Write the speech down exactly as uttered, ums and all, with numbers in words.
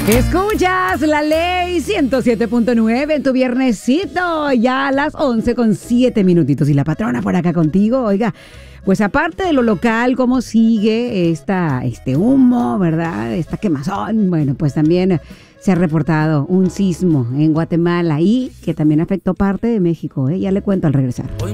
Escuchas la ley ciento siete punto nueve en tu viernesito, ya a las once con siete minutitos. Y la patrona por acá contigo, oiga, pues aparte de lo local, ¿cómo sigue esta, este humo, verdad? Esta quemazón. Bueno, pues también se ha reportado un sismo en Guatemala y que también afectó parte de México, ¿eh? Ya le cuento al regresar.